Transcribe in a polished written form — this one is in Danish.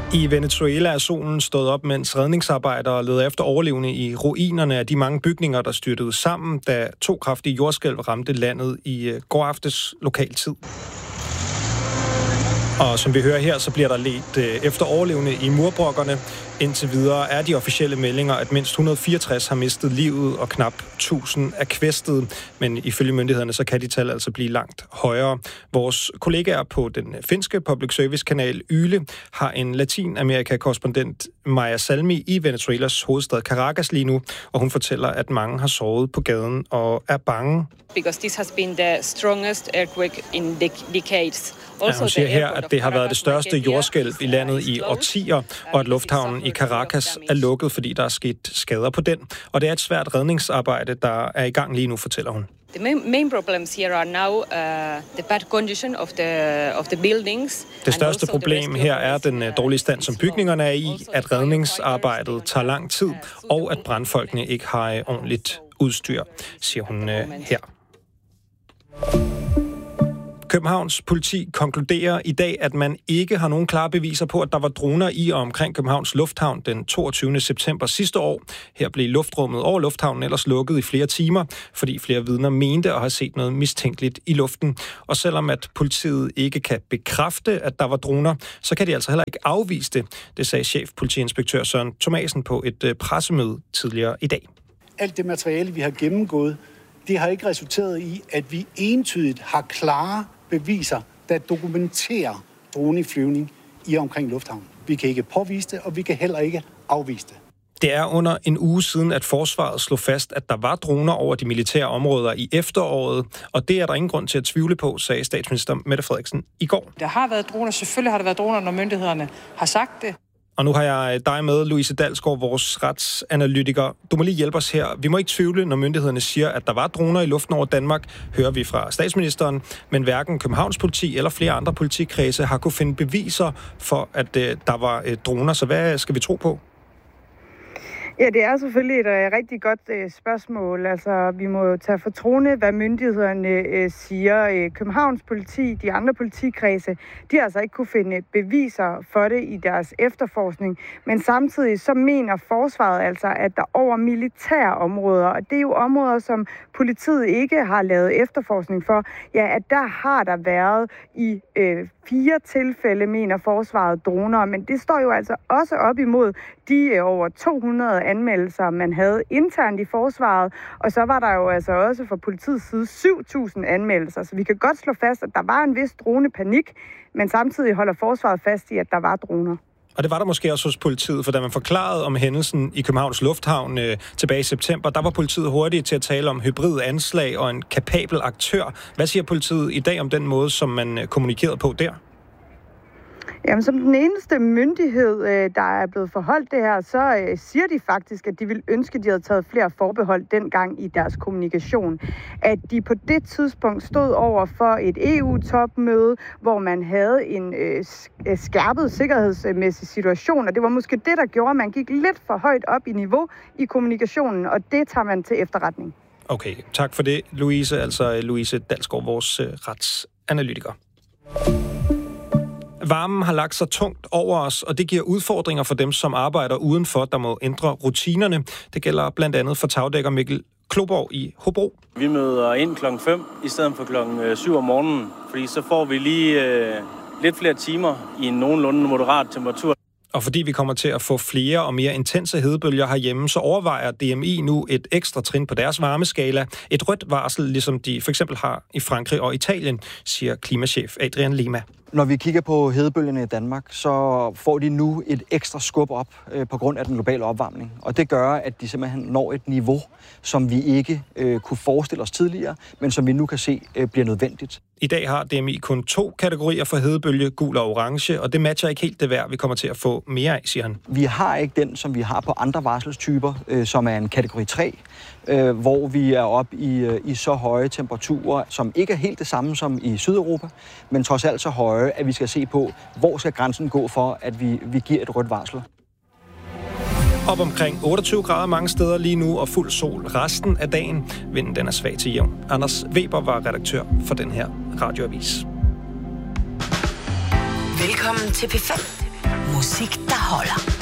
I Venezuela er solen stået op, mens redningsarbejdere leder efter overlevende i ruinerne af de mange bygninger, der styrtede sammen, da 2 kraftige jordskælv ramte landet i går aftes lokaltid. Og som vi hører her, så bliver der ledt efter overlevende i murbrokkerne. Indtil videre er de officielle meldinger, at mindst 164 har mistet livet og knap 1000 er kvæstet. Men ifølge myndighederne, så kan de tal altså blive langt højere. Vores kollegaer på den finske public service kanal Yle har en Latinamerika-korrespondent, Maja Salmi, i Venezuelas hovedstad Caracas lige nu. Og hun fortæller, at mange har sovet på gaden og er bange. Because this has been the strongest earthquake in decades. Ja, hun siger her, at det har været det største jordskælv i landet i årtier, og at lufthavnen i Caracas er lukket, fordi der er sket skader på den. Og det er et svært redningsarbejde, der er i gang lige nu, fortæller hun. The main problems here are now the bad condition of the buildings. Det største problem her er den dårlige stand, som bygningerne er i, at redningsarbejdet tager lang tid, og at brandfolkene ikke har ordentligt udstyr, siger hun her. Københavns politi konkluderer i dag, at man ikke har nogen klare beviser på, at der var droner i og omkring Københavns Lufthavn den 22. september sidste år. Her blev luftrummet over lufthavnen ellers lukket i flere timer, fordi flere vidner mente at have set noget mistænkeligt i luften. Og selvom at politiet ikke kan bekræfte, at der var droner, så kan de altså heller ikke afvise det. Det sagde chefpolitiinspektør Søren Thomasen på et pressemøde tidligere i dag. Alt det materiale, vi har gennemgået, det har ikke resulteret i, at vi entydigt har klare beviser, der dokumenterer droneflyvning i og omkring lufthavnen. Vi kan ikke påvise det, og vi kan heller ikke afvise det. Det er under en uge siden, at forsvaret slog fast, at der var droner over de militære områder i efteråret, og det er der ingen grund til at tvivle på, sagde statsminister Mette Frederiksen i går. Der har været droner, selvfølgelig har der været droner, når myndighederne har sagt det. Og nu har jeg dig med, Louise Dalsgaard, vores retsanalytiker. Du må lige hjælpe os her. Vi må ikke tvivle, når myndighederne siger, at der var droner i luften over Danmark, hører vi fra statsministeren, men hverken Københavns politi eller flere andre politikredse har kunne finde beviser for, at der var droner. Så hvad skal vi tro på? Ja, det er selvfølgelig et rigtig godt spørgsmål. Altså, vi må jo tage for troende, hvad myndighederne siger. Københavns politi, de andre politikredse, de har altså ikke kunne finde beviser for det i deres efterforskning. Men samtidig så mener forsvaret altså, at der over militære områder, og det er jo områder, som politiet ikke har lavet efterforskning for, ja, at der har der været i 4 tilfælde, mener forsvaret, droner. Men det står jo altså også op imod de over 200 anmeldelser, man havde internt i forsvaret. Og så var der jo altså også fra politiets side 7.000 anmeldelser. Så vi kan godt slå fast, at der var en vis dronepanik, men samtidig holder forsvaret fast i, at der var droner. Og det var der måske også hos politiet, for da man forklarede om hændelsen i Københavns Lufthavn tilbage i september, der var politiet hurtigt til at tale om hybrid anslag og en kapabel aktør. Hvad siger politiet i dag om den måde, som man kommunikerede på der? Jamen, som den eneste myndighed, der er blevet forholdt det her, så siger de faktisk, at de ville ønske, at de havde taget flere forbehold dengang i deres kommunikation. At de på det tidspunkt stod over for et EU-topmøde, hvor man havde en skærpet sikkerhedsmæssig situation, og det var måske det, der gjorde, at man gik lidt for højt op i niveau i kommunikationen, og det tager man til efterretning. Okay, tak for det, Louise. Altså Louise Dalsgaard, vores retsanalytiker. Varmen har lagt sig tungt over os, og det giver udfordringer for dem, som arbejder udenfor, der må ændre rutinerne. Det gælder blandt andet for tagdækker Mikkel Kloborg i Hobro. Vi møder ind klokken 5 i stedet for klokken 7 om morgenen, fordi så får vi lige lidt flere timer i en nogenlunde moderat temperatur. Og fordi vi kommer til at få flere og mere intense hedebølger herhjemme, så overvejer DMI nu et ekstra trin på deres varmeskala. Et rødt varsel, ligesom de for eksempel har i Frankrig og Italien, siger klimachef Adrian Lima. Når vi kigger på hedebølgerne i Danmark, så får de nu et ekstra skub op på grund af den globale opvarmning. Og det gør, at de simpelthen når et niveau, som vi ikke kunne forestille os tidligere, men som vi nu kan se bliver nødvendigt. I dag har DMI kun 2 kategorier for hedebølge, gul og orange, og det matcher ikke helt det vejr, vi kommer til at få mere af, siger han. Vi har ikke den, som vi har på andre varselstyper, som er en kategori 3, hvor vi er oppe i så høje temperaturer, som ikke er helt det samme som i Sydeuropa, men trods alt så høje, at vi skal se på, hvor skal grænsen gå for, at vi giver et rødt varsel. Op omkring 28 grader mange steder lige nu, og fuld sol resten af dagen. Vinden den er svag til jævn. Anders Weber var redaktør for den her radioavis. Velkommen til P5. Musik, der holder.